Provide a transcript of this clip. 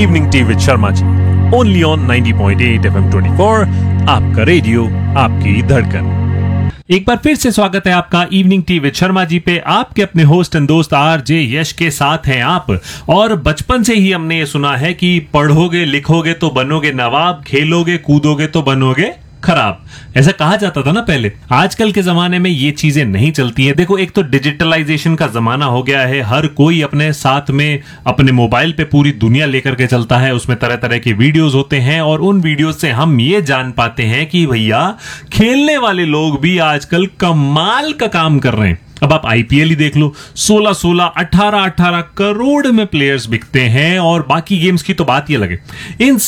Evening tea with Sharma ji, only on 90.8 FM 24, आपका radio, आपकी धड़कन। एक बार फिर से स्वागत है आपका evening tea with Sharma ji पे। आपके अपने होस्ट एंड दोस्त आरजे यश के साथ हैं आप। और बचपन से ही हमने ये सुना है कि पढ़ोगे लिखोगे तो बनोगे नवाब, खेलोगे कूदोगे तो बनोगे खराब। ऐसा कहा जाता था ना पहले। आजकल के जमाने में ये चीजें नहीं चलती हैं। देखो, एक तो डिजिटलाइजेशन का जमाना हो गया है, हर कोई अपने साथ में अपने मोबाइल पे पूरी दुनिया लेकर के चलता है। उसमें तरह तरह के वीडियोस होते हैं और उन वीडियोस से हम ये जान पाते हैं कि भैया खेलने वाले लोग भी आजकल कमाल का काम कर रहे हैं। अब आप आईपीएल ही देख लो, 16-16, 18-18 करोड़ में प्लेयर्स बिकते हैं और बाकी गेम्स की तो बात ही अलग है। इन